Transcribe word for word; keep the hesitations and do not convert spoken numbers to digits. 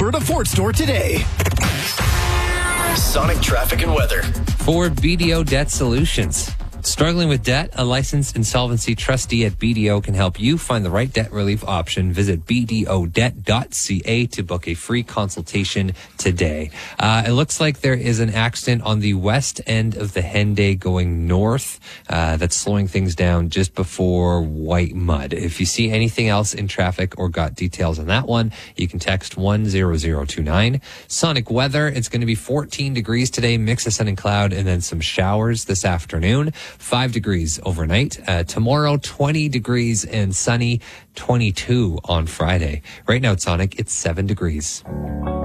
Alberta Ford store today. Sonic traffic and weather. For B D O Debt Solutions. Struggling with debt? A licensed insolvency trustee at B D O can help you find the right debt relief option. Visit b d o debt dot c a to book a free consultation today. Uh, it looks like there is an accident on the west end of the Henday going north uh, that's slowing things down just before White Mud. If you see anything else in traffic or got details on that one, you can text one zero zero two nine. Sonic weather, it's going to be fourteen degrees today, mix of sun and cloud, and then some showers this afternoon. Five degrees overnight. Uh, tomorrow, twenty degrees and sunny, twenty-two on Friday. Right now at Sonic, it's seven degrees.